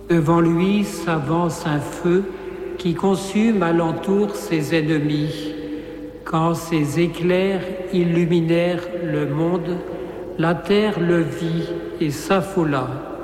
Devant lui s'avance un feu qui consume alentour ses ennemis. Quand ses éclairs illuminèrent le monde, la terre le vit et s'affola.